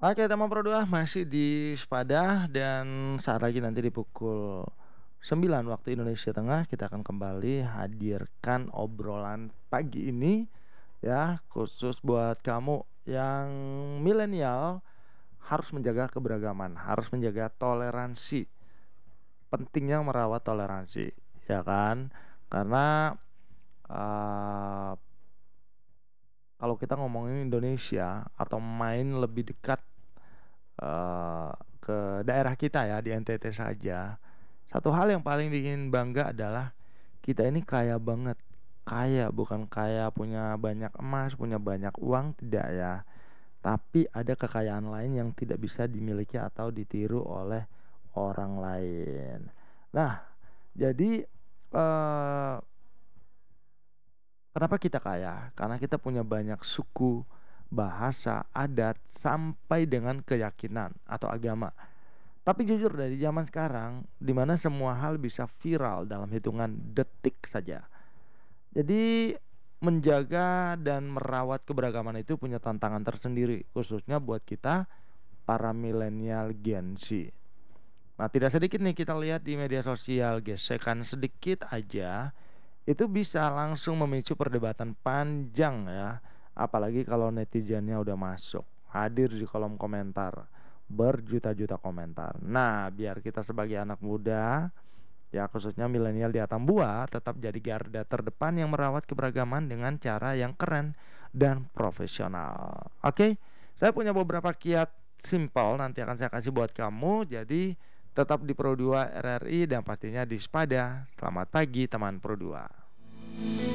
Oke, tema Pro 2 masih di Sepadah dan saat lagi nanti di pukul 9 waktu Indonesia Tengah kita akan kembali hadirkan obrolan pagi ini ya, khusus buat kamu yang milenial harus menjaga keberagaman, harus menjaga toleransi. Pentingnya merawat toleransi, ya kan? Karena eh, kalau kita ngomongin Indonesia atau main lebih dekat eh, ke daerah kita ya di NTT saja. Satu hal yang paling bikin bangga adalah kita ini kaya banget. Kaya bukan kaya punya banyak emas, punya banyak uang, tidak ya. Tapi ada kekayaan lain yang tidak bisa dimiliki atau ditiru oleh orang lain. Nah, jadi kenapa kita kaya? Karena kita punya banyak suku, bahasa, adat, sampai dengan keyakinan atau agama. Tapi jujur dari zaman sekarang, di mana semua hal bisa viral dalam hitungan detik saja. Jadi menjaga dan merawat keberagaman itu punya tantangan tersendiri, khususnya buat kita para milenial Gen Z. Nah, tidak sedikit nih kita lihat di media sosial, gesekan sedikit aja itu bisa langsung memicu perdebatan panjang ya. Apalagi kalau netizennya udah masuk, hadir di kolom komentar, berjuta-juta komentar. Nah, biar kita sebagai anak muda, ya khususnya milenial di Atambua, tetap jadi garda terdepan yang merawat keberagaman dengan cara yang keren dan profesional. Oke, saya punya beberapa kiat simple nanti akan saya kasih buat kamu. Jadi tetap di Pro 2 RRI dan pastinya di Spada. Selamat pagi teman Pro 2.